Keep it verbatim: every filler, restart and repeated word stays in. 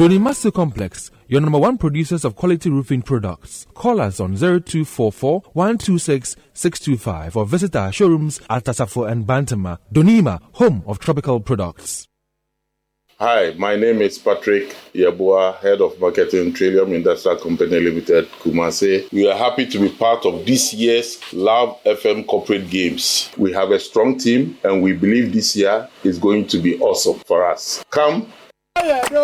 Donimasu Complex, your number one producers of quality roofing products. Call us on zero two four four, one two six, six two five or visit our showrooms at Asafo and Bantama. Donima, home of tropical products. Hi, my name is Patrick Yeboah, Head of Marketing, Trillium Industrial Company Limited, Kumasi. We are happy to be part of this year's Love F M Corporate Games. We have a strong team and we believe this year is going to be awesome for us. Come.